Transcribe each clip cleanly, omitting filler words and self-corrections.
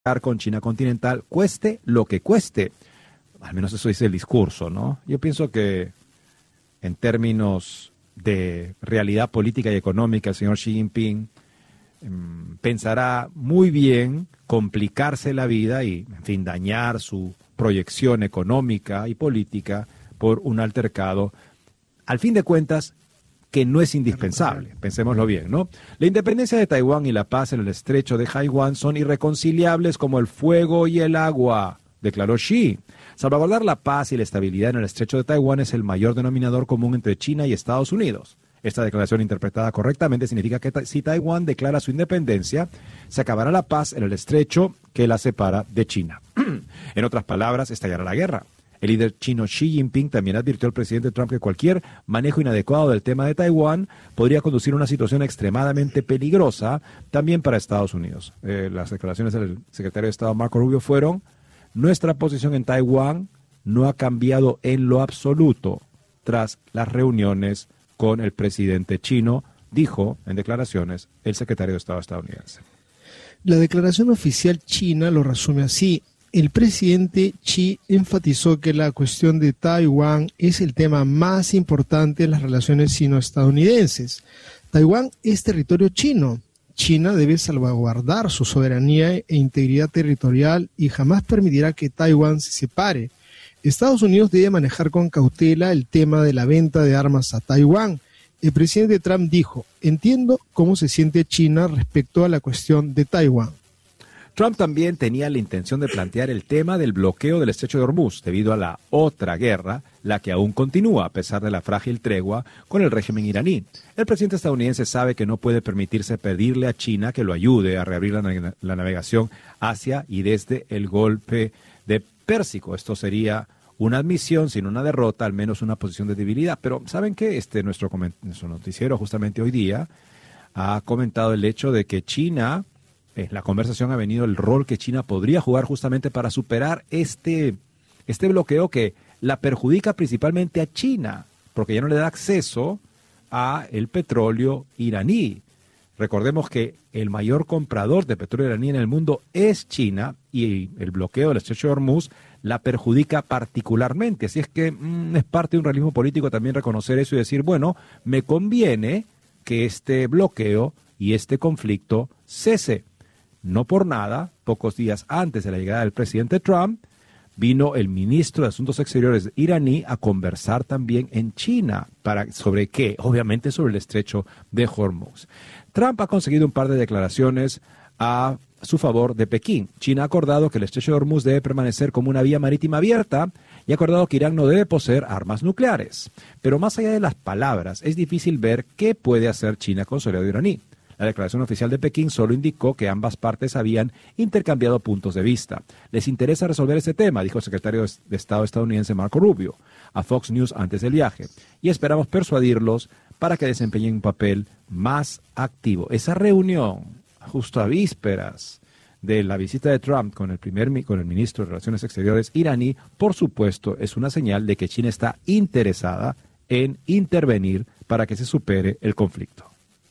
con China continental, cueste lo que cueste. Al menos eso dice el discurso, ¿no? Yo pienso que en términos de realidad política y económica, el señor Xi Jinping pensará muy bien complicarse la vida y, en fin, dañar su proyección económica y política por un altercado, al fin de cuentas, que no es indispensable, pensémoslo bien, ¿no? La independencia de Taiwán y la paz en el estrecho de Haiwan son irreconciliables como el fuego y el agua, declaró Xi. Salvaguardar la paz y la estabilidad en el estrecho de Taiwán es el mayor denominador común entre China y Estados Unidos. Esta declaración interpretada correctamente significa que si Taiwán declara su independencia, se acabará la paz en el estrecho que la separa de China. En otras palabras, estallará la guerra. El líder chino Xi Jinping también advirtió al presidente Trump que cualquier manejo inadecuado del tema de Taiwán podría conducir a una situación extremadamente peligrosa también para Estados Unidos. Las declaraciones del secretario de Estado Marco Rubio fueron: nuestra posición en Taiwán no ha cambiado en lo absoluto tras las reuniones con el presidente chino, dijo en declaraciones el secretario de Estado estadounidense. La declaración oficial china lo resume así. El presidente Xi enfatizó que la cuestión de Taiwán es el tema más importante en las relaciones sino-estadounidenses. Taiwán es territorio chino. China debe salvaguardar su soberanía e integridad territorial y jamás permitirá que Taiwán se separe. Estados Unidos debe manejar con cautela el tema de la venta de armas a Taiwán. El presidente Trump dijo: entiendo cómo se siente China respecto a la cuestión de Taiwán. Trump también tenía la intención de plantear el tema del bloqueo del estrecho de Hormuz debido a la otra guerra, la que aún continúa a pesar de la frágil tregua con el régimen iraní. El presidente estadounidense sabe que no puede permitirse pedirle a China que lo ayude a reabrir la navegación hacia y desde el Golfo de Pérsico. Esto sería una admisión, sin una derrota, al menos una posición de debilidad. Pero ¿saben qué? Nuestro noticiero justamente hoy día ha comentado el hecho de que China... En la conversación ha venido el rol que China podría jugar justamente para superar este bloqueo que la perjudica principalmente a China, porque ya no le da acceso a el petróleo iraní. Recordemos que el mayor comprador de petróleo iraní en el mundo es China y el bloqueo del estrecho de Hormuz la perjudica particularmente. Así es que es parte de un realismo político también reconocer eso y decir, bueno, me conviene que este bloqueo y este conflicto cese. No por nada, pocos días antes de la llegada del presidente Trump, vino el ministro de Asuntos Exteriores iraní a conversar también en China. ¿Sobre qué? Obviamente sobre el estrecho de Hormuz. Trump ha conseguido un par de declaraciones a su favor de Pekín. China ha acordado que el estrecho de Hormuz debe permanecer como una vía marítima abierta y ha acordado que Irán no debe poseer armas nucleares. Pero más allá de las palabras, es difícil ver qué puede hacer China con su aliado iraní. La declaración oficial de Pekín solo indicó que ambas partes habían intercambiado puntos de vista. Les interesa resolver ese tema, dijo el secretario de Estado estadounidense Marco Rubio a Fox News antes del viaje, y esperamos persuadirlos para que desempeñen un papel más activo. Esa reunión, justo a vísperas de la visita de Trump con el ministro de Relaciones Exteriores iraní, por supuesto, es una señal de que China está interesada en intervenir para que se supere el conflicto.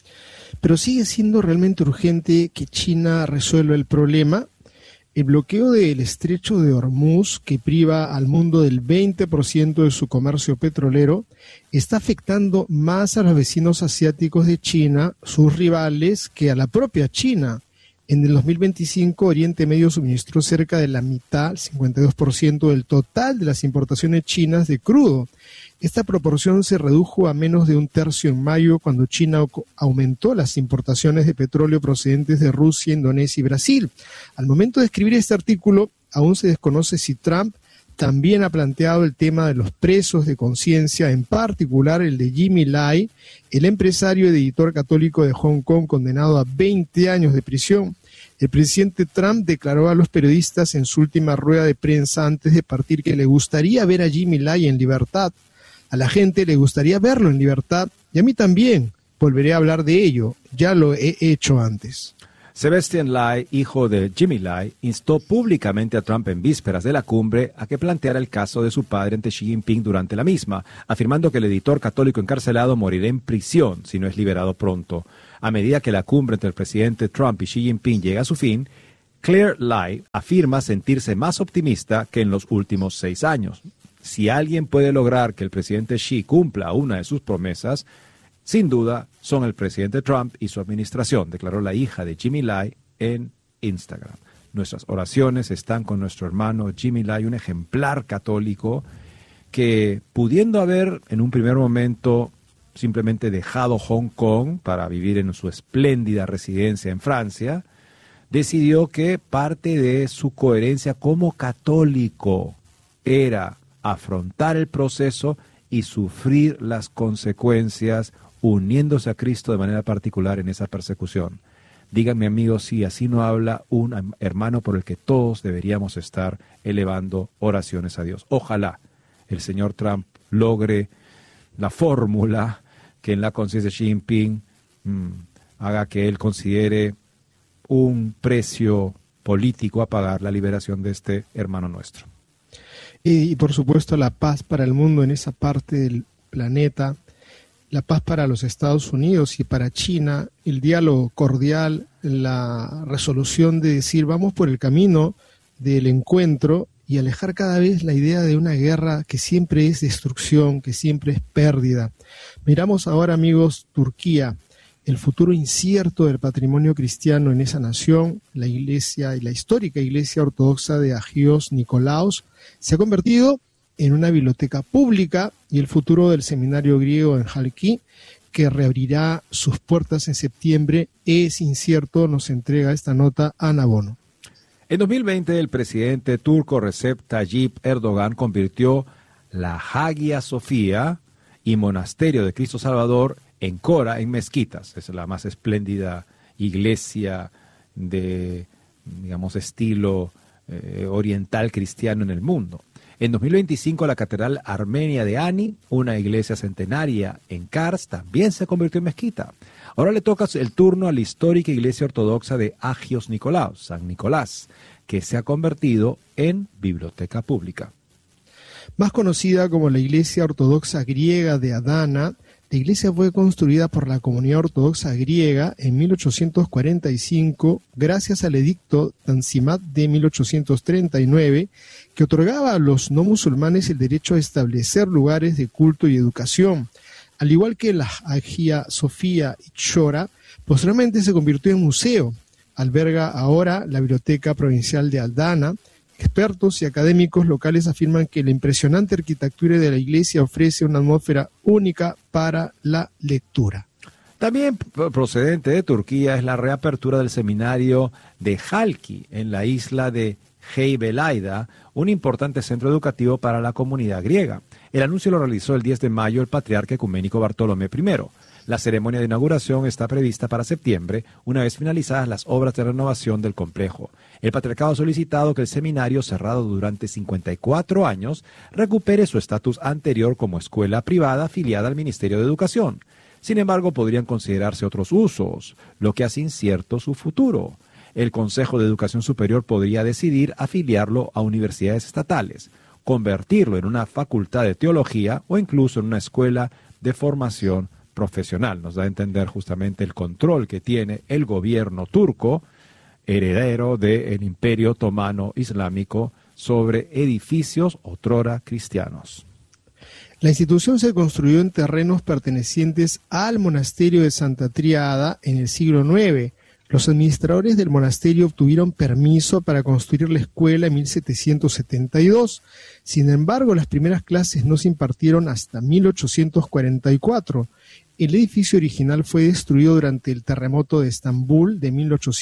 Pero sigue siendo realmente urgente que China resuelva el problema. El bloqueo del estrecho de Hormuz, que priva al mundo del 20% de su comercio petrolero, está afectando más a los vecinos asiáticos de China, sus rivales, que a la propia China. En el 2025, Oriente Medio suministró cerca de la mitad, el 52% del total de las importaciones chinas de crudo. Esta proporción se redujo a menos de un tercio en mayo, cuando China aumentó las importaciones de petróleo procedentes de Rusia, Indonesia y Brasil. Al momento de escribir este artículo, aún se desconoce si Trump también ha planteado el tema de los presos de conciencia, en particular el de Jimmy Lai, el empresario y editor católico de Hong Kong, condenado a 20 años de prisión. El presidente Trump declaró a los periodistas en su última rueda de prensa antes de partir que le gustaría ver a Jimmy Lai en libertad. A la gente le gustaría verlo en libertad, y a mí también. Volveré a hablar de ello, ya lo he hecho antes. Sebastian Lai, hijo de Jimmy Lai, instó públicamente a Trump en vísperas de la cumbre a que planteara el caso de su padre ante Xi Jinping durante la misma, afirmando que el editor católico encarcelado morirá en prisión si no es liberado pronto. A medida que la cumbre entre el presidente Trump y Xi Jinping llega a su fin, Claire Lai afirma sentirse más optimista que en los últimos 6 años. Si alguien puede lograr que el presidente Xi cumpla una de sus promesas, sin duda son el presidente Trump y su administración, declaró la hija de Jimmy Lai en Instagram. Nuestras oraciones están con nuestro hermano Jimmy Lai, un ejemplar católico que, pudiendo haber en un primer momento simplemente dejado Hong Kong para vivir en su espléndida residencia en Francia, decidió que parte de su coherencia como católico era afrontar el proceso y sufrir las consecuencias, uniéndose a Cristo de manera particular en esa persecución. Díganme, amigos, si así no habla un hermano por el que todos deberíamos estar elevando oraciones a Dios. Ojalá el señor Trump logre la fórmula que en la conciencia de Xi Jinping haga que él considere un precio político a pagar la liberación de este hermano nuestro. Y por supuesto la paz para el mundo en esa parte del planeta, la paz para los Estados Unidos y para China, el diálogo cordial, la resolución de decir vamos por el camino del encuentro y alejar cada vez la idea de una guerra que siempre es destrucción, que siempre es pérdida. Miramos ahora, amigos, Turquía, el futuro incierto del patrimonio cristiano en esa nación. La iglesia y la histórica iglesia ortodoxa de Agios Nikolaos se ha convertido en una biblioteca pública, y el futuro del seminario griego en Halki, que reabrirá sus puertas en septiembre, es incierto, nos entrega esta nota Ana Bono. En 2020, el presidente turco Recep Tayyip Erdogan convirtió la Hagia Sofía y Monasterio de Cristo Salvador en Cora en mezquitas. Es la más espléndida iglesia de, digamos, estilo oriental cristiano en el mundo. En 2025, la Catedral Armenia de Ani, una iglesia centenaria en Kars, también se convirtió en mezquita. Ahora le toca el turno a la histórica iglesia ortodoxa de Agios Nikolaos, San Nicolás, que se ha convertido en biblioteca pública. Más conocida como la iglesia ortodoxa griega de Adana, la iglesia fue construida por la comunidad ortodoxa griega en 1845 gracias al edicto Tanzimat de 1839, que otorgaba a los no musulmanes el derecho a establecer lugares de culto y educación. Al igual que la Hagia Sofía y Chora, posteriormente se convirtió en museo. Alberga ahora la Biblioteca Provincial de Adana. Expertos y académicos locales afirman que la impresionante arquitectura de la iglesia ofrece una atmósfera única para la lectura. También procedente de Turquía es la reapertura del seminario de Halki en la isla de Heybeliada, un importante centro educativo para la comunidad griega. El anuncio lo realizó el 10 de mayo el patriarca ecuménico Bartolomé I. La ceremonia de inauguración está prevista para septiembre, una vez finalizadas las obras de renovación del complejo. El patriarcado ha solicitado que el seminario, cerrado durante 54 años, recupere su estatus anterior como escuela privada afiliada al Ministerio de Educación. Sin embargo, podrían considerarse otros usos, lo que hace incierto su futuro. El Consejo de Educación Superior podría decidir afiliarlo a universidades estatales, convertirlo en una facultad de teología o incluso en una escuela de formación profesional. Nos da a entender justamente el control que tiene el gobierno turco, heredero del Imperio Otomano Islámico, sobre edificios otrora cristianos. La institución se construyó en terrenos pertenecientes al monasterio de Santa Tríada en el siglo IX. Los administradores del monasterio obtuvieron permiso para construir la escuela en 1772. Sin embargo, las primeras clases no se impartieron hasta 1844. El edificio original fue destruido durante el terremoto de Estambul de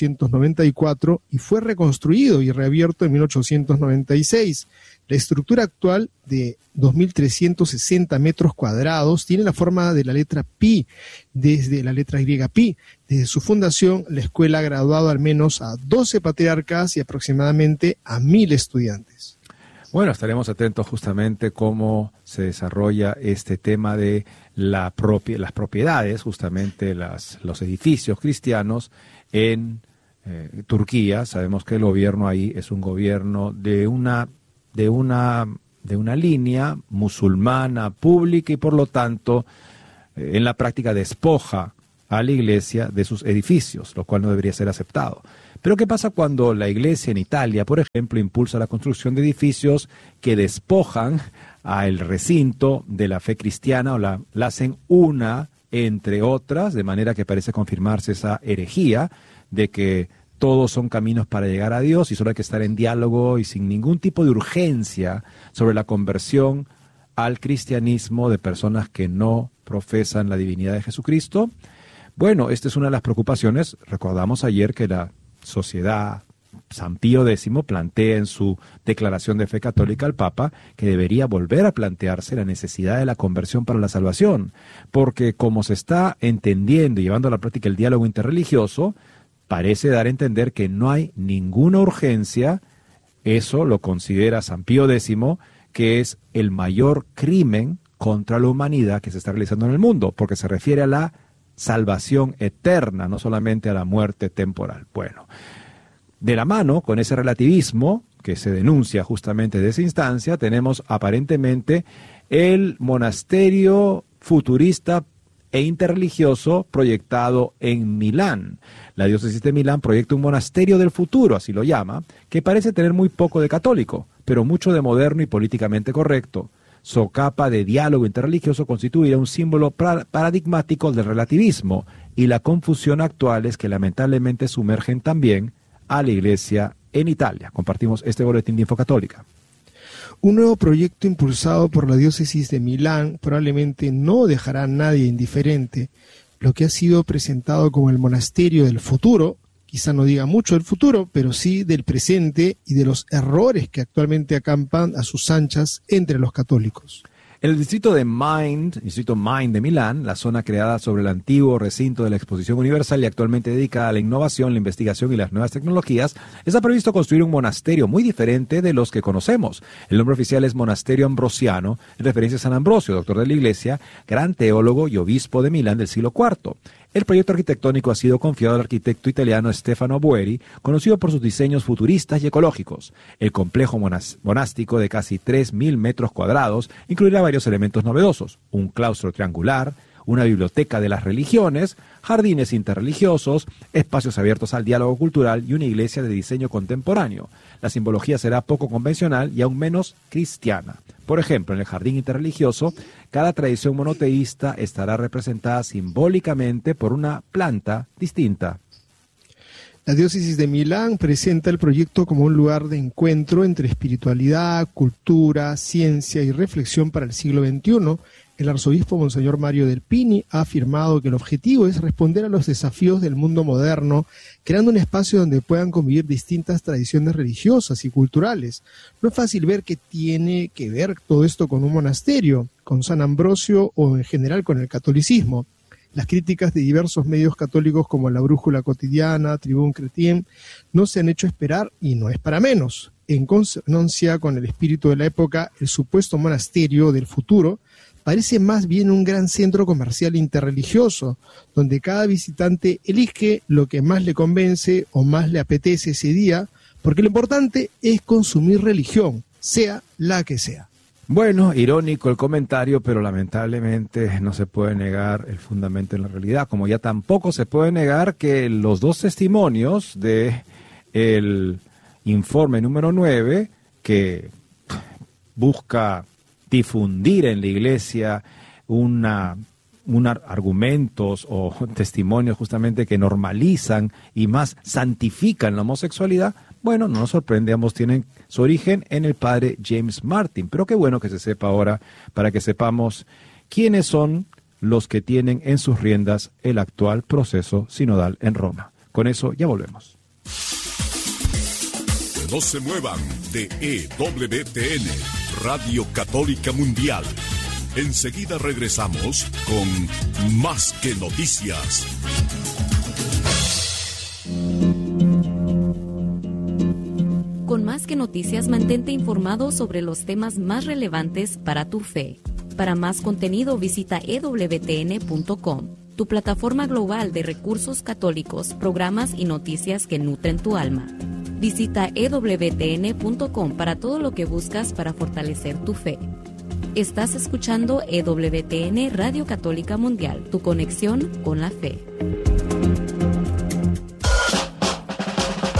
1894 y fue reconstruido y reabierto en 1896. La estructura actual, de 2.360 metros cuadrados, tiene la forma de la letra Pi, desde la letra griega Pi. Desde su fundación, la escuela ha graduado al menos a 12 patriarcas y aproximadamente a 1.000 estudiantes. Bueno, estaremos atentos justamente cómo se desarrolla este tema de las propiedades, justamente los edificios cristianos en Turquía. Sabemos que el gobierno ahí es un gobierno de una línea musulmana pública y por lo tanto en la práctica despoja a la iglesia de sus edificios, lo cual no debería ser aceptado. Pero ¿qué pasa cuando la Iglesia en Italia, por ejemplo, impulsa la construcción de edificios que despojan al recinto de la fe cristiana o la hacen una entre otras, de manera que parece confirmarse esa herejía de que todos son caminos para llegar a Dios y solo hay que estar en diálogo y sin ningún tipo de urgencia sobre la conversión al cristianismo de personas que no profesan la divinidad de Jesucristo? Bueno, esta es una de las preocupaciones. Recordamos ayer que la sociedad, San Pío X plantea en su declaración de fe católica al Papa que debería volver a plantearse la necesidad de la conversión para la salvación, porque como se está entendiendo y llevando a la práctica el diálogo interreligioso, parece dar a entender que no hay ninguna urgencia. Eso lo considera San Pío X, que es el mayor crimen contra la humanidad que se está realizando en el mundo, porque se refiere a la salvación eterna, no solamente a la muerte temporal. Bueno, de la mano con ese relativismo que se denuncia justamente de esa instancia, tenemos aparentemente el monasterio futurista e interreligioso proyectado en Milán. La diócesis de Milán proyecta un monasterio del futuro, así lo llama, que parece tener muy poco de católico, pero mucho de moderno y políticamente correcto. Su capa de diálogo interreligioso constituirá un símbolo paradigmático del relativismo y la confusión actuales que lamentablemente sumergen también a la Iglesia en Italia. Compartimos este boletín de Infocatólica. Un nuevo proyecto impulsado por la diócesis de Milán probablemente no dejará a nadie indiferente. Lo que ha sido presentado como el monasterio del futuro, quizá no diga mucho del futuro, pero sí del presente y de los errores que actualmente acampan a sus anchas entre los católicos. En el distrito Mind de Milán, la zona creada sobre el antiguo recinto de la Exposición Universal y actualmente dedicada a la innovación, la investigación y las nuevas tecnologías, está previsto construir un monasterio muy diferente de los que conocemos. El nombre oficial es Monasterio Ambrosiano, en referencia a San Ambrosio, doctor de la Iglesia, gran teólogo y obispo de Milán del siglo IV. El proyecto arquitectónico ha sido confiado al arquitecto italiano Stefano Boeri, conocido por sus diseños futuristas y ecológicos. El complejo monástico de casi 3.000 metros cuadrados incluirá varios elementos novedosos: un claustro triangular, una biblioteca de las religiones, jardines interreligiosos, espacios abiertos al diálogo cultural y una iglesia de diseño contemporáneo. La simbología será poco convencional y aún menos cristiana. Por ejemplo, en el jardín interreligioso, cada tradición monoteísta estará representada simbólicamente por una planta distinta. La diócesis de Milán presenta el proyecto como un lugar de encuentro entre espiritualidad, cultura, ciencia y reflexión para el siglo XXI. El arzobispo Monseñor Mario Delpini ha afirmado que el objetivo es responder a los desafíos del mundo moderno, creando un espacio donde puedan convivir distintas tradiciones religiosas y culturales. No es fácil ver qué tiene que ver todo esto con un monasterio, con San Ambrosio o en general con el catolicismo. Las críticas de diversos medios católicos como La Brújula Cotidiana, Tribune Chrétien, no se han hecho esperar y no es para menos. En consonancia con el espíritu de la época, el supuesto monasterio del futuro parece más bien un gran centro comercial interreligioso, donde cada visitante elige lo que más le convence o más le apetece ese día, porque lo importante es consumir religión, sea la que sea. Bueno, irónico el comentario, pero lamentablemente no se puede negar el fundamento en la realidad, como ya tampoco se puede negar que los dos testimonios de el informe número 9, que busca difundir en la iglesia argumentos o testimonios justamente que normalizan y más santifican la homosexualidad, bueno, no nos sorprende, ambos tienen su origen en el padre James Martin, pero qué bueno que se sepa ahora para que sepamos quiénes son los que tienen en sus riendas el actual proceso sinodal en Roma. Con eso ya volvemos. No se muevan de EWTN, Radio Católica Mundial. Enseguida regresamos con Más que Noticias. Con Más que Noticias, mantente informado sobre los temas más relevantes para tu fe. Para más contenido, visita ewtn.com, tu plataforma global de recursos católicos, programas y noticias que nutren tu alma. Visita ewtn.com para todo lo que buscas para fortalecer tu fe. Estás escuchando EWTN Radio Católica Mundial, tu conexión con la fe.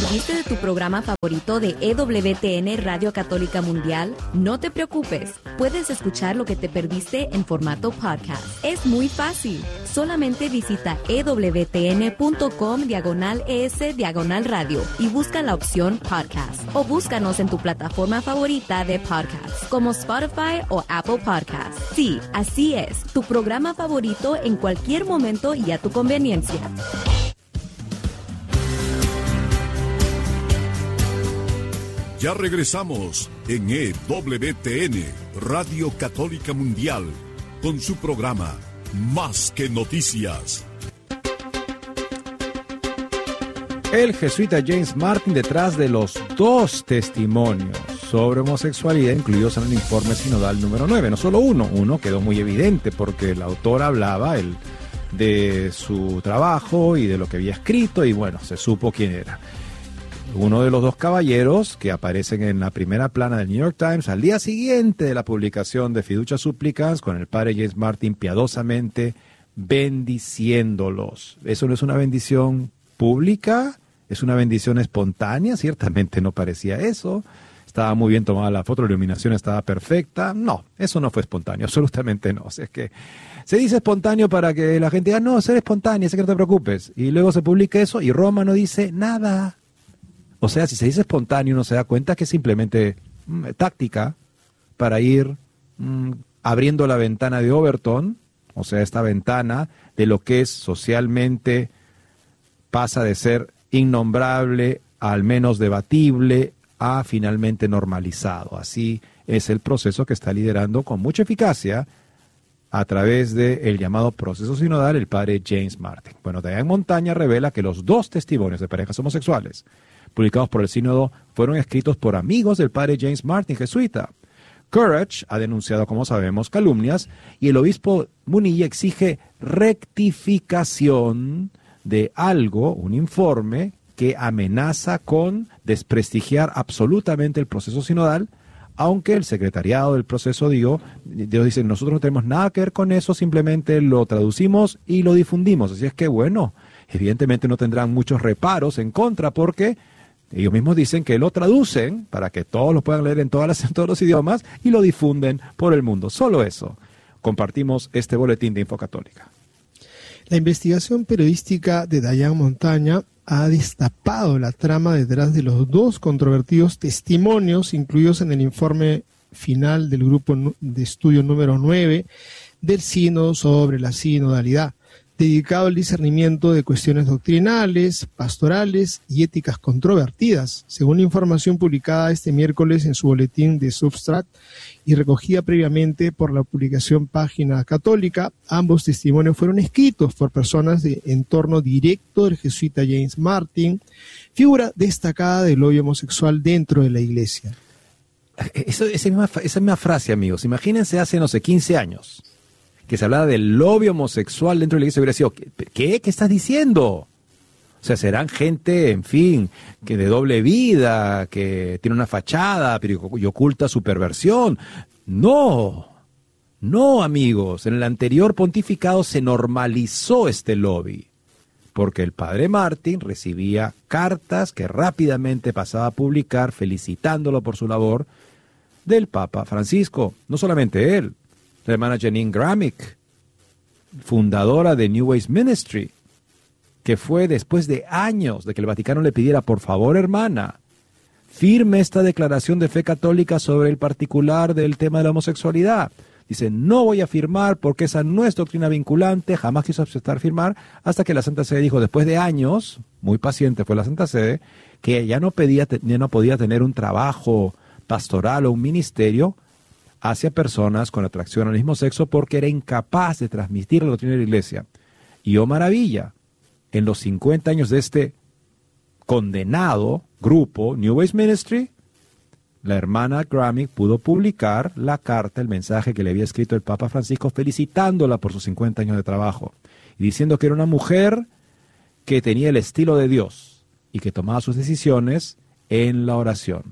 perdiste de tu programa favorito de EWTN Radio Católica Mundial? No te preocupes, puedes escuchar lo que te perdiste en formato podcast. Es muy fácil. Solamente visita ewtn.com/es/radio y busca la opción podcast. O búscanos en tu plataforma favorita de podcast, como Spotify o Apple Podcasts. Sí, así es, tu programa favorito en cualquier momento y a tu conveniencia. Ya regresamos en EWTN, Radio Católica Mundial, con su programa Más que Noticias. El jesuita James Martin detrás de los 2 testimonios sobre homosexualidad incluidos en el informe sinodal número 9. No solo uno quedó muy evidente porque el autor hablaba de su trabajo y de lo que había escrito y bueno, se supo quién era. Uno de los 2 caballeros que aparecen en la primera plana del New York Times al día siguiente de la publicación de Fiducia Supplicans, con el padre James Martin piadosamente bendiciéndolos. ¿Eso no es una bendición pública? ¿Es una bendición espontánea? Ciertamente no parecía eso. Estaba muy bien tomada la foto, la iluminación estaba perfecta. No, eso no fue espontáneo, absolutamente no. O sea, es que se dice espontáneo para que la gente diga, no, ser espontáneo, sé que no te preocupes. Y luego se publica eso y Roma no dice nada. O sea, si se dice espontáneo, uno se da cuenta que es simplemente táctica para ir abriendo la ventana de Overton, o sea, esta ventana de lo que es socialmente pasa de ser innombrable, al menos debatible, a finalmente normalizado. Así es el proceso que está liderando con mucha eficacia a través del llamado proceso sinodal el padre James Martin. Bueno, de allá en montaña revela que los 2 testimonios de parejas homosexuales publicados por el sínodo fueron escritos por amigos del padre James Martin, jesuita. Courage ha denunciado, como sabemos, calumnias y el obispo Munilla exige rectificación de algo, un informe que amenaza con desprestigiar absolutamente el proceso sinodal, aunque el secretariado del proceso dice, nosotros no tenemos nada que ver con eso, simplemente lo traducimos y lo difundimos. Así es que, bueno, evidentemente no tendrán muchos reparos en contra porque ellos mismos dicen que lo traducen para que todos lo puedan leer en todos los idiomas y lo difunden por el mundo. Solo eso. Compartimos este boletín de Infocatólica. La investigación periodística de Dayan Montaña ha destapado la trama detrás de los 2 controvertidos testimonios incluidos en el informe final del grupo de estudio número 9 del sínodo sobre la sinodalidad, dedicado al discernimiento de cuestiones doctrinales, pastorales y éticas controvertidas, según la información publicada este miércoles en su boletín de Substract y recogida previamente por la publicación Página Católica. Ambos testimonios fueron escritos por personas de entorno directo del jesuita James Martin, figura destacada del lobby homosexual dentro de la iglesia. Esa misma frase, amigos, imagínense hace, 15 años, que se hablaba del lobby homosexual dentro de la iglesia, hubiera sido, ¿qué estás diciendo? O sea, serán gente, en fin, que de doble vida, que tiene una fachada y oculta su perversión. No, amigos, en el anterior pontificado se normalizó este lobby, porque el padre Martin recibía cartas que rápidamente pasaba a publicar felicitándolo por su labor del Papa Francisco. No solamente él, la hermana Janine Gramick, fundadora de New Ways Ministry, que fue después de años de que el Vaticano le pidiera, por favor, hermana, firme esta declaración de fe católica sobre el particular del tema de la homosexualidad. Dice, no voy a firmar porque esa no es doctrina vinculante, jamás quiso aceptar firmar, hasta que la Santa Sede dijo, después de años, muy paciente fue la Santa Sede, que ya no podía tener un trabajo pastoral o un ministerio hacia personas con atracción al mismo sexo porque era incapaz de transmitir la doctrina de la iglesia. Y oh maravilla, en los 50 años de este condenado grupo, New Ways Ministry, la hermana Gramick pudo publicar la carta, el mensaje que le había escrito el Papa Francisco felicitándola por sus 50 años de trabajo y diciendo que era una mujer que tenía el estilo de Dios y que tomaba sus decisiones en la oración.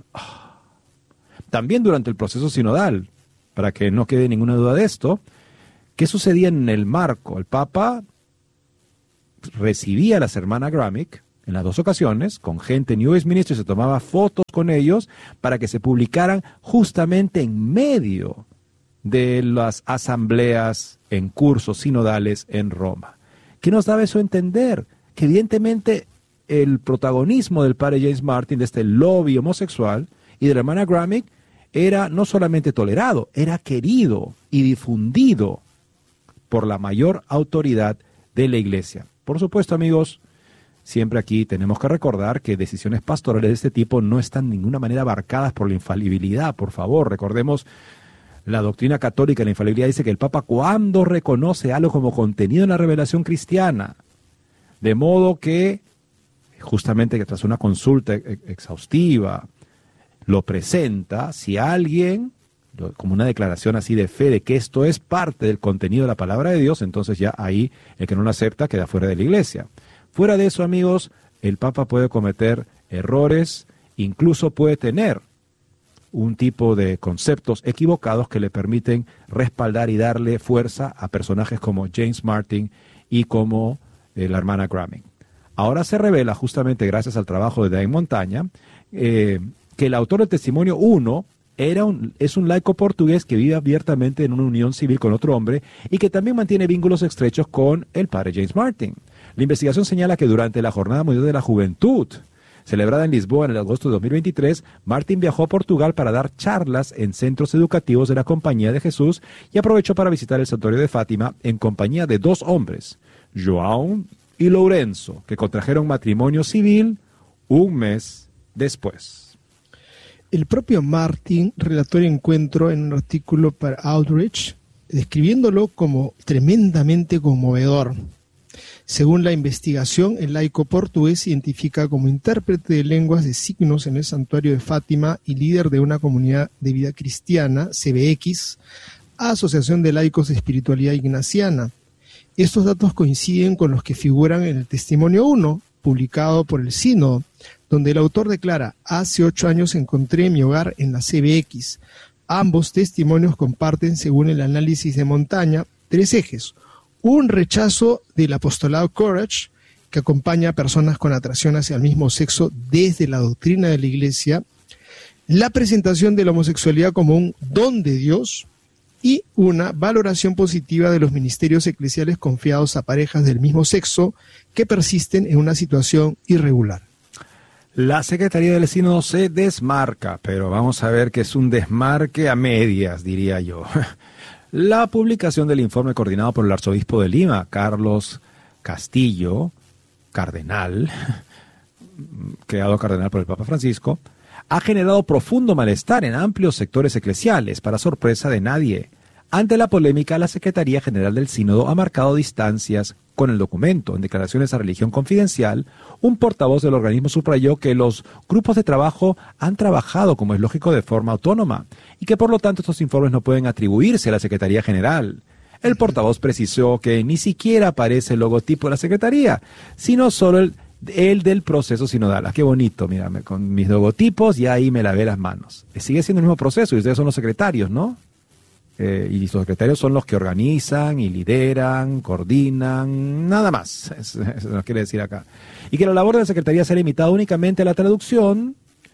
También durante el proceso sinodal, para que no quede ninguna duda de esto, ¿qué sucedía en el marco? El Papa recibía a las hermanas Gramick en las dos ocasiones, con gente en Westminster, se tomaba fotos con ellos para que se publicaran justamente en medio de las asambleas en cursos sinodales en Roma. ¿Qué nos daba eso a entender? Que evidentemente el protagonismo del padre James Martin, de este lobby homosexual, y de la hermana Gramick, era no solamente tolerado, era querido y difundido por la mayor autoridad de la Iglesia. Por supuesto, amigos, siempre aquí tenemos que recordar que decisiones pastorales de este tipo no están de ninguna manera abarcadas por la infalibilidad. Por favor, recordemos, la doctrina católica de la infalibilidad dice que el Papa, cuando reconoce algo como contenido en la revelación cristiana, de modo que, justamente que tras una consulta exhaustiva, lo presenta, si alguien, como una declaración así de fe de que esto es parte del contenido de la palabra de Dios, entonces ya ahí el que no lo acepta queda fuera de la Iglesia. Fuera de eso, amigos, el Papa puede cometer errores, incluso puede tener un tipo de conceptos equivocados que le permiten respaldar y darle fuerza a personajes como James Martin y como la hermana Gramick. Ahora se revela, justamente gracias al trabajo de David Montaña, que el autor del testimonio 1 es un laico portugués que vive abiertamente en una unión civil con otro hombre y que también mantiene vínculos estrechos con el padre James Martin. La investigación señala que durante la Jornada Mundial de la Juventud, celebrada en Lisboa en el agosto de 2023, Martin viajó a Portugal para dar charlas en centros educativos de la Compañía de Jesús y aprovechó para visitar el santuario de Fátima en compañía de dos hombres, João y Lourenço, que contrajeron matrimonio civil un mes después. El propio Martin relató el encuentro en un artículo para Outreach, describiéndolo como tremendamente conmovedor. Según la investigación, el laico portugués se identifica como intérprete de lenguas de signos en el santuario de Fátima y líder de una comunidad de vida cristiana, CBX, Asociación de Laicos de Espiritualidad Ignaciana. Estos datos coinciden con los que figuran en el testimonio 1, publicado por el Sínodo, donde el autor declara: hace 8 años encontré mi hogar en la CBX. Ambos testimonios comparten, según el análisis de Montaña, 3 ejes. Un rechazo del apostolado Courage, que acompaña a personas con atracción hacia el mismo sexo desde la doctrina de la Iglesia, la presentación de la homosexualidad como un don de Dios y una valoración positiva de los ministerios eclesiales confiados a parejas del mismo sexo que persisten en una situación irregular. La Secretaría del Sínodo se desmarca, pero vamos a ver que es un desmarque a medias, diría yo. La publicación del informe coordinado por el arzobispo de Lima, Carlos Castillo, cardenal, creado cardenal por el Papa Francisco, ha generado profundo malestar en amplios sectores eclesiales, para sorpresa de nadie. Ante la polémica, la Secretaría General del Sínodo ha marcado distancias con el documento. En declaraciones a Religión Confidencial, un portavoz del organismo subrayó que los grupos de trabajo han trabajado, como es lógico, de forma autónoma y que por lo tanto estos informes no pueden atribuirse a la Secretaría General. El portavoz precisó que ni siquiera aparece el logotipo de la Secretaría, sino solo el del proceso sinodal. Ah, qué bonito, mírame, con mis logotipos y ahí me lavé las manos. Sigue siendo el mismo proceso y ustedes son los secretarios, ¿no? Y los secretarios son los que organizan y lideran, coordinan, nada más, eso nos quiere decir acá. Y que la labor de la Secretaría sea limitada únicamente a la traducción,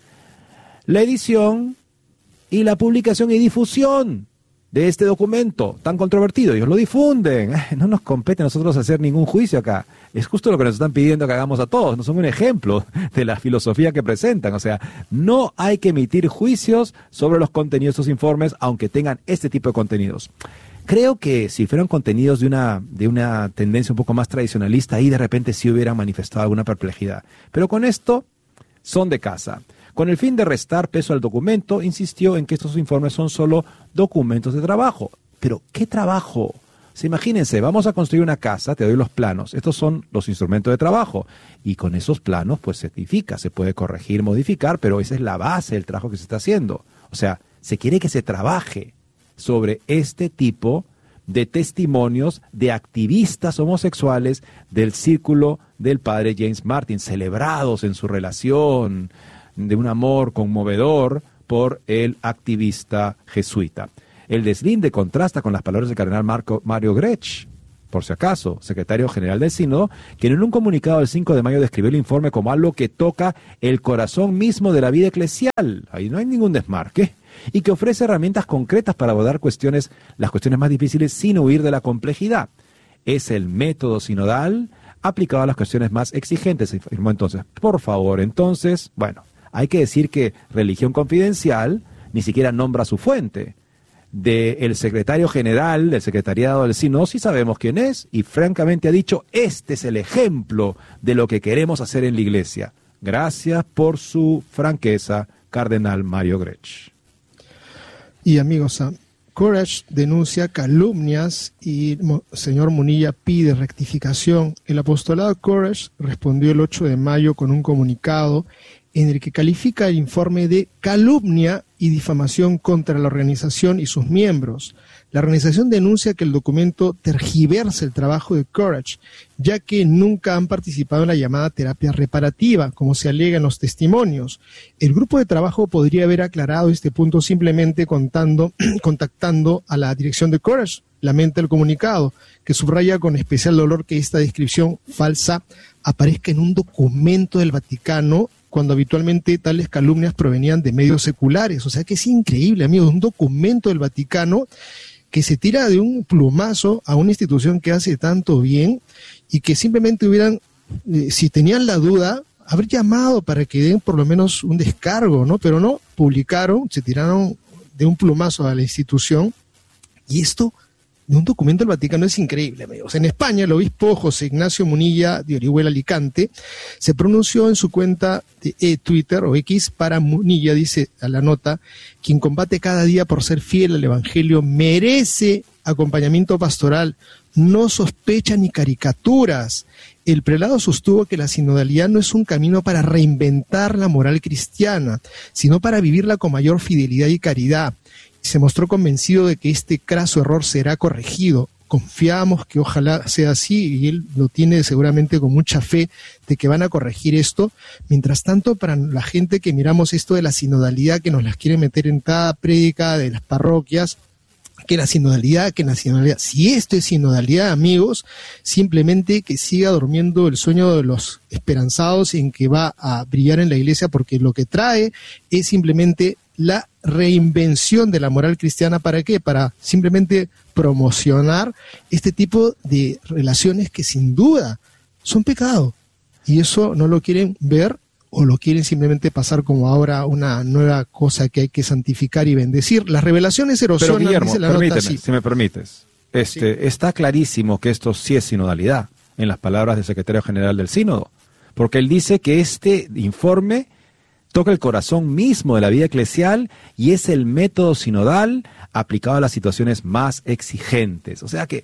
la edición y la publicación y difusión de este documento tan controvertido. Ellos lo difunden, no nos compete a nosotros hacer ningún juicio acá. Es justo lo que nos están pidiendo que hagamos a todos, no son un ejemplo de la filosofía que presentan. O sea, no hay que emitir juicios sobre los contenidos de estos informes, aunque tengan este tipo de contenidos. Creo que si fueran contenidos de una tendencia un poco más tradicionalista, ahí de repente sí hubieran manifestado alguna perplejidad. Pero con esto, son de casa. Con el fin de restar peso al documento, insistió en que estos informes son solo documentos de trabajo. ¿Pero qué trabajo? Imagínense, vamos a construir una casa, te doy los planos, estos son los instrumentos de trabajo, y con esos planos pues se edifica, se puede corregir, modificar, pero esa es la base del trabajo que se está haciendo. O sea, se quiere que se trabaje sobre este tipo de testimonios de activistas homosexuales del círculo del padre James Martin, celebrados en su relación de un amor conmovedor por el activista jesuita. El deslinde contrasta con las palabras del cardenal Mario Grech, por si acaso, secretario general del Sínodo, quien en un comunicado del 5 de mayo describió el informe como algo que toca el corazón mismo de la vida eclesial. Ahí no hay ningún desmarque. Y que ofrece herramientas concretas para abordar las cuestiones más difíciles sin huir de la complejidad. Es el método sinodal aplicado a las cuestiones más exigentes, se afirmó entonces. Por favor, entonces, bueno, hay que decir que Religión Confidencial ni siquiera nombra su fuente. Del secretario general del secretariado del Sínodo sí sabemos quién es, y francamente ha dicho, este es el ejemplo de lo que queremos hacer en la Iglesia. Gracias por su franqueza, Cardenal Mario Grech. Y amigos, Courage denuncia calumnias y señor Munilla pide rectificación. El apostolado Courage respondió el 8 de mayo con un comunicado en el que califica el informe de calumnia y difamación contra la organización y sus miembros. La organización denuncia que el documento tergiversa el trabajo de Courage, ya que nunca han participado en la llamada terapia reparativa, como se alega en los testimonios. El grupo de trabajo podría haber aclarado este punto simplemente contactando a la dirección de Courage, lamenta el comunicado, que subraya con especial dolor que esta descripción falsa aparezca en un documento del Vaticano, cuando habitualmente tales calumnias provenían de medios seculares. O sea que es increíble, amigos, un documento del Vaticano que se tira de un plumazo a una institución que hace tanto bien y que simplemente hubieran, si tenían la duda, haber llamado para que den por lo menos un descargo, ¿no? Pero no, publicaron, se tiraron de un plumazo a la institución, y esto de un documento del Vaticano es increíble, amigos. En España, el obispo José Ignacio Munilla de Orihuela Alicante se pronunció en su cuenta de Twitter o X para Munilla, dice a la nota: quien combate cada día por ser fiel al Evangelio merece acompañamiento pastoral, no sospecha ni caricaturas. El prelado sostuvo que la sinodalidad no es un camino para reinventar la moral cristiana, sino para vivirla con mayor fidelidad y caridad. Se mostró convencido de que este craso error será corregido. Confiamos que ojalá sea así, y él lo tiene seguramente con mucha fe de que van a corregir esto. Mientras tanto, para la gente que miramos esto de la sinodalidad, que nos las quiere meter en cada prédica de las parroquias, que la sinodalidad, si esto es sinodalidad, amigos, simplemente que siga durmiendo el sueño de los esperanzados en que va a brillar en la Iglesia, porque lo que trae es simplemente la reinvención de la moral cristiana. ¿Para qué? Para simplemente promocionar este tipo de relaciones que sin duda son pecado, y eso no lo quieren ver, o lo quieren simplemente pasar como ahora una nueva cosa que hay que santificar y bendecir. Las revelaciones erosionan. Pero Guillermo, dice la nota, sí. Si me permites, está clarísimo que esto sí es sinodalidad, en las palabras del secretario general del Sínodo, porque él dice que este informe toca el corazón mismo de la vida eclesial y es el método sinodal aplicado a las situaciones más exigentes. O sea que,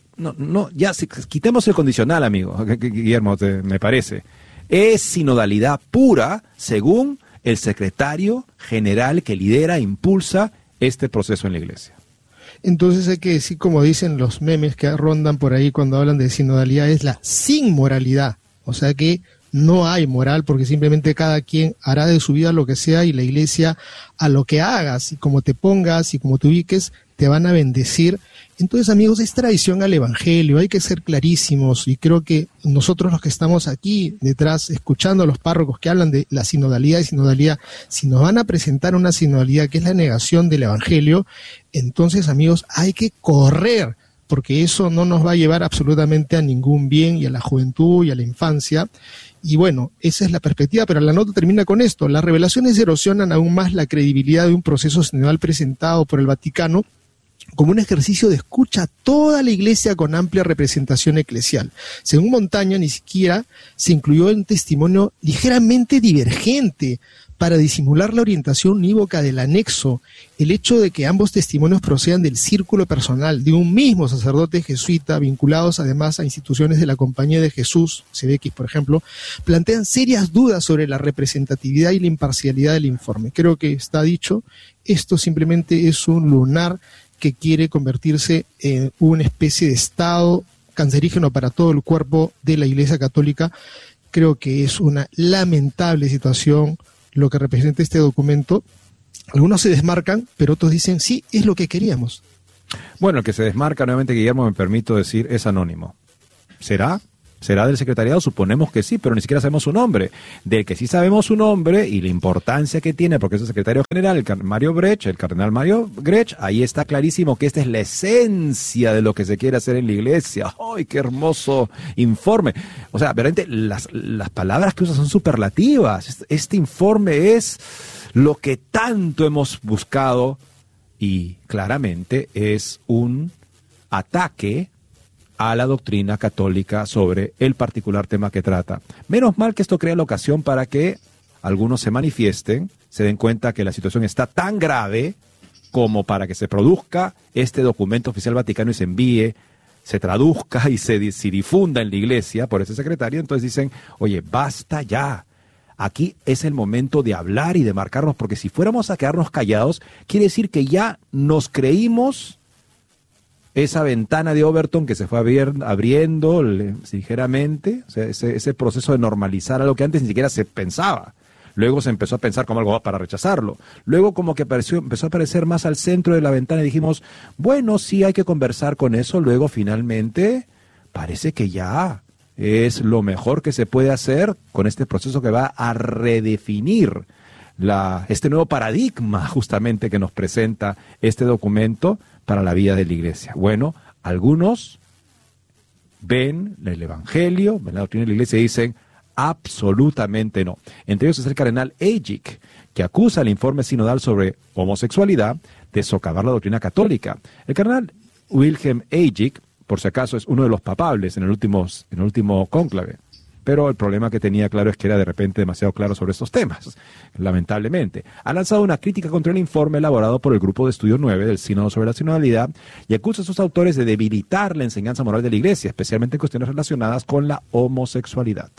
quitemos el condicional, amigo, Guillermo, me parece. Es sinodalidad pura, según el secretario general que lidera e impulsa este proceso en la Iglesia. Entonces hay que decir, como dicen los memes que rondan por ahí cuando hablan de sinodalidad, es la sin moralidad. O sea que no hay moral, porque simplemente cada quien hará de su vida lo que sea, y la Iglesia, a lo que hagas y como te pongas y como te ubiques, te van a bendecir. Entonces, amigos, es traición al Evangelio, hay que ser clarísimos, y creo que nosotros los que estamos aquí detrás, escuchando a los párrocos que hablan de la sinodalidad, si nos van a presentar una sinodalidad que es la negación del Evangelio, entonces, amigos, hay que correr, porque eso no nos va a llevar absolutamente a ningún bien, y a la juventud y a la infancia. Y bueno, esa es la perspectiva, pero la nota termina con esto: las revelaciones erosionan aún más la credibilidad de un proceso sinodal presentado por el Vaticano como un ejercicio de escucha a toda la Iglesia con amplia representación eclesial. Según Montaña, ni siquiera se incluyó un testimonio ligeramente divergente para disimular la orientación unívoca del anexo. El hecho de que ambos testimonios procedan del círculo personal de un mismo sacerdote jesuita, vinculados además a instituciones de la Compañía de Jesús, CBX por ejemplo, plantean serias dudas sobre la representatividad y la imparcialidad del informe. Creo que está dicho, esto simplemente es un lunar que quiere convertirse en una especie de estado cancerígeno para todo el cuerpo de la Iglesia Católica. Creo que es una lamentable situación lo que representa este documento. Algunos se desmarcan, pero otros dicen, sí, es lo que queríamos. Bueno, el que se desmarca, nuevamente, Guillermo, me permito decir, es anónimo. ¿Será del secretariado? Suponemos que sí, pero ni siquiera sabemos su nombre. Del que sí sabemos su nombre y la importancia que tiene, porque es el secretario general, el cardenal Mario Grech, ahí está clarísimo que esta es la esencia de lo que se quiere hacer en la iglesia. ¡Ay, qué hermoso informe! O sea, realmente las palabras que usa son superlativas. Este informe es lo que tanto hemos buscado y claramente es un ataque a la doctrina católica sobre el particular tema que trata. Menos mal que esto crea la ocasión para que algunos se manifiesten, se den cuenta que la situación está tan grave como para que se produzca este documento oficial vaticano y se envíe, se traduzca y se difunda en la iglesia por ese secretario. Entonces dicen, oye, basta ya. Aquí es el momento de hablar y de marcarnos, porque si fuéramos a quedarnos callados, quiere decir que ya nos creímos esa ventana de Overton que se fue abriendo ligeramente, o sea, ese proceso de normalizar algo que antes ni siquiera se pensaba. Luego se empezó a pensar como algo para rechazarlo. Luego como que empezó a aparecer más al centro de la ventana y dijimos, bueno, sí hay que conversar con eso. Luego finalmente parece que ya es lo mejor que se puede hacer con este proceso que va a redefinir este nuevo paradigma justamente que nos presenta este documento para la vida de la iglesia. Bueno, algunos ven el evangelio, ven la doctrina de la iglesia y dicen absolutamente no. Entre ellos es el cardenal Ajik, que acusa el informe sinodal sobre homosexualidad de socavar la doctrina católica. El cardenal Wilhelm Ajik, por si acaso, es uno de los papables en el último cónclave. Pero el problema que tenía claro es que era de repente demasiado claro sobre estos temas, lamentablemente. Ha lanzado una crítica contra el informe elaborado por el Grupo de Estudio 9 del Sínodo sobre la Sinodalidad y acusa a sus autores de debilitar la enseñanza moral de la Iglesia, especialmente en cuestiones relacionadas con la homosexualidad.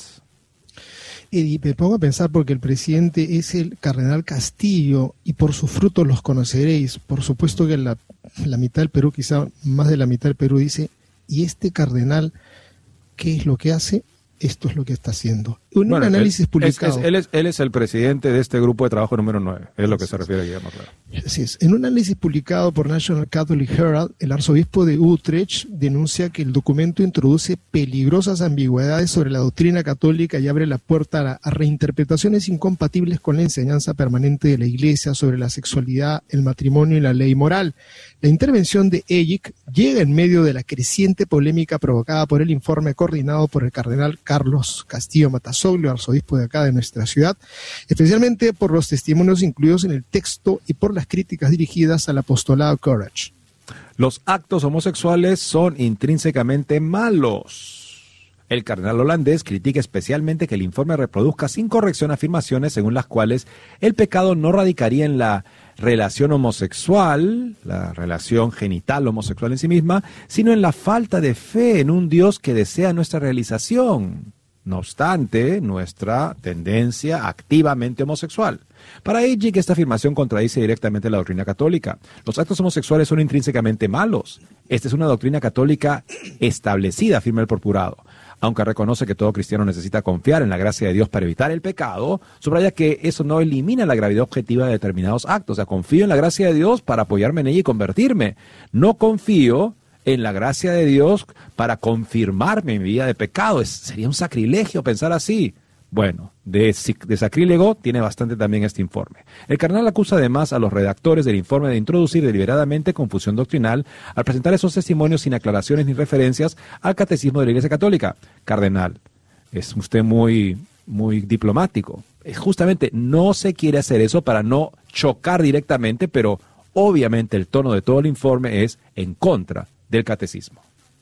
Y me pongo a pensar, porque el presidente es el cardenal Castillo y por sus frutos los conoceréis. Por supuesto que la mitad del Perú, quizá más de la mitad del Perú, dice, ¿y este cardenal qué es lo que hace? Esto es lo que está haciendo. Un análisis publicado. Él es el presidente de este grupo de trabajo número 9, es lo que se refiere a Guillermo. Claro. Así es. En un análisis publicado por National Catholic Herald, el arzobispo de Utrecht denuncia que el documento introduce peligrosas ambigüedades sobre la doctrina católica y abre la puerta a reinterpretaciones incompatibles con la enseñanza permanente de la Iglesia sobre la sexualidad, el matrimonio y la ley moral. La intervención de Ajik llega en medio de la creciente polémica provocada por el informe coordinado por el cardenal Carlos Castillo Matasoglio, arzobispo de acá de nuestra ciudad, especialmente por los testimonios incluidos en el texto y por las críticas dirigidas al apostolado Courage. Los actos homosexuales son intrínsecamente malos. El cardenal holandés critica especialmente que el informe reproduzca sin corrección afirmaciones según las cuales el pecado no radicaría en la relación homosexual, la relación genital homosexual en sí misma, sino en la falta de fe en un Dios que desea nuestra realización. No obstante, nuestra tendencia activamente homosexual. Para Ajik, esta afirmación contradice directamente la doctrina católica. Los actos homosexuales son intrínsecamente malos. Esta es una doctrina católica establecida, afirma el procurado. Aunque reconoce que todo cristiano necesita confiar en la gracia de Dios para evitar el pecado, subraya que eso no elimina la gravedad objetiva de determinados actos. O sea, confío en la gracia de Dios para apoyarme en ella y convertirme. No confío en la gracia de Dios para confirmarme en mi vida de pecado. Sería un sacrilegio pensar así. Bueno, de sacrílego tiene bastante también este informe. El cardenal acusa además a los redactores del informe de introducir deliberadamente confusión doctrinal al presentar esos testimonios sin aclaraciones ni referencias al catecismo de la Iglesia Católica. Cardenal, es usted muy diplomático. Justamente no se quiere hacer eso para no chocar directamente, pero obviamente el tono de todo el informe es en contra del catecismo.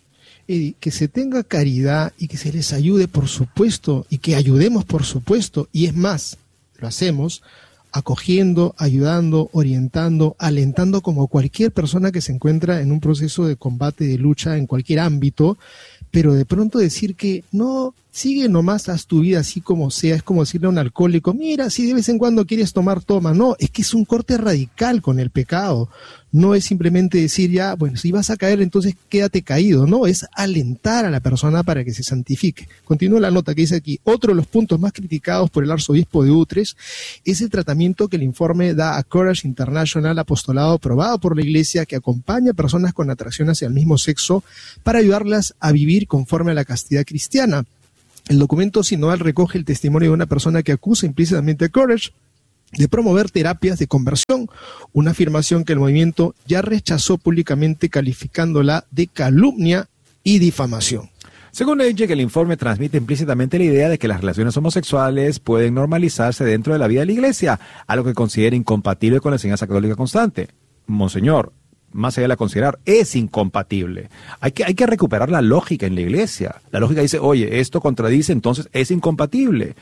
Y que se tenga caridad y que se les ayude, por supuesto, y que ayudemos, por supuesto, y es más, lo hacemos acogiendo, ayudando, orientando, alentando como cualquier persona que se encuentra en un proceso de combate, de lucha en cualquier ámbito, pero de pronto decir que no, sigue nomás, haz tu vida así como sea. Es como decirle a un alcohólico, mira, si de vez en cuando quieres tomar, toma. No, es que es un corte radical con el pecado. No es simplemente decir ya, bueno, si vas a caer, entonces quédate caído. No, es alentar a la persona para que se santifique. Continúa la nota que dice aquí, otro de los puntos más criticados por el arzobispo de Utrecht es el tratamiento que el informe da a Courage International, apostolado aprobado por la Iglesia que acompaña a personas con atracción hacia el mismo sexo para ayudarlas a vivir conforme a la castidad cristiana. El documento sinodal recoge el testimonio de una persona que acusa implícitamente a Courage de promover terapias de conversión, una afirmación que el movimiento ya rechazó públicamente, calificándola de calumnia y difamación. Según Ejec, el informe transmite implícitamente la idea de que las relaciones homosexuales pueden normalizarse dentro de la vida de la Iglesia, algo que considera incompatible con la enseñanza católica constante. Monseñor, más allá de la considerar, es incompatible. Hay que recuperar la lógica en la Iglesia. La lógica dice, oye, esto contradice, entonces es incompatible.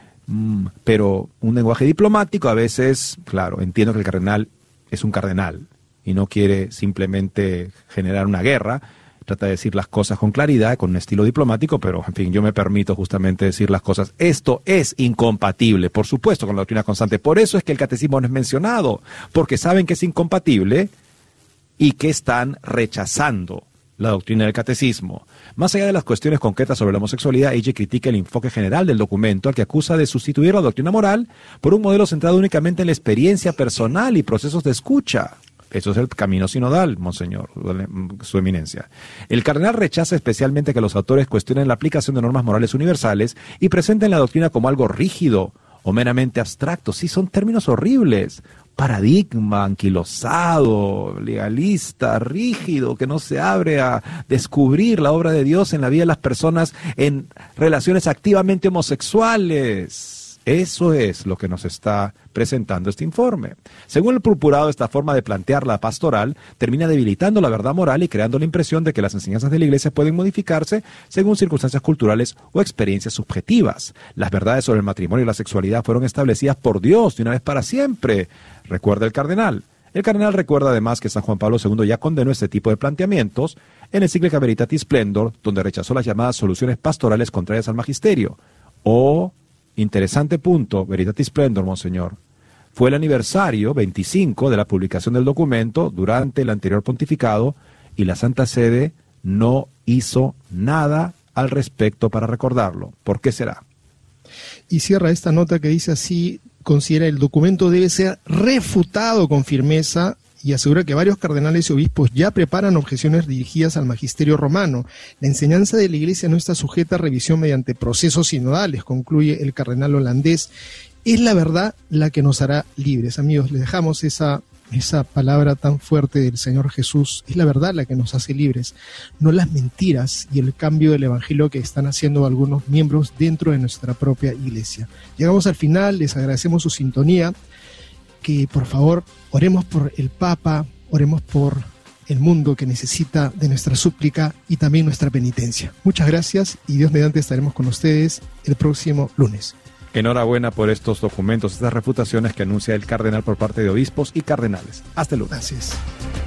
Pero un lenguaje diplomático a veces, claro, entiendo que el cardenal es un cardenal y no quiere simplemente generar una guerra, trata de decir las cosas con claridad, con un estilo diplomático, pero en fin, yo me permito justamente decir las cosas. Esto es incompatible, por supuesto, con la doctrina constante. Por eso es que el catecismo no es mencionado, porque saben que es incompatible y que están rechazando la doctrina del catecismo. Más allá de las cuestiones concretas sobre la homosexualidad, ella critica el enfoque general del documento, al que acusa de sustituir la doctrina moral por un modelo centrado únicamente en la experiencia personal y procesos de escucha. Eso es el camino sinodal, Monseñor, su eminencia. El cardenal rechaza especialmente que los autores cuestionen la aplicación de normas morales universales y presenten la doctrina como algo rígido o meramente abstracto. Sí, son términos horribles. Paradigma, anquilosado, legalista, rígido, que no se abre a descubrir la obra de Dios en la vida de las personas en relaciones activamente homosexuales. Eso es lo que nos está presentando este informe. Según el purpurado, esta forma de plantear la pastoral termina debilitando la verdad moral y creando la impresión de que las enseñanzas de la Iglesia pueden modificarse según circunstancias culturales o experiencias subjetivas. Las verdades sobre el matrimonio y la sexualidad fueron establecidas por Dios de una vez para siempre, recuerda el cardenal. El cardenal recuerda además que San Juan Pablo II ya condenó este tipo de planteamientos en encíclica Veritatis Splendor, donde rechazó las llamadas soluciones pastorales contrarias al magisterio. Interesante punto, Veritatis Splendor, Monseñor. Fue el aniversario 25 de la publicación del documento durante el anterior pontificado y la Santa Sede no hizo nada al respecto para recordarlo. ¿Por qué será? Y cierra esta nota que dice así, considera el documento debe ser refutado con firmeza y asegura que varios cardenales y obispos ya preparan objeciones dirigidas al magisterio romano. La enseñanza de la Iglesia no está sujeta a revisión mediante procesos sinodales, concluye el cardenal holandés. Es la verdad la que nos hará libres. Amigos, les dejamos esa palabra tan fuerte del Señor Jesús. Es la verdad la que nos hace libres, no las mentiras y el cambio del evangelio que están haciendo algunos miembros dentro de nuestra propia Iglesia. Llegamos al final, les agradecemos su sintonía. Que por favor oremos por el Papa, oremos por el mundo que necesita de nuestra súplica y también nuestra penitencia. Muchas gracias y Dios mediante estaremos con ustedes el próximo lunes. Enhorabuena por estos documentos, estas refutaciones que anuncia el cardenal por parte de obispos y cardenales. Hasta el lunes. Gracias.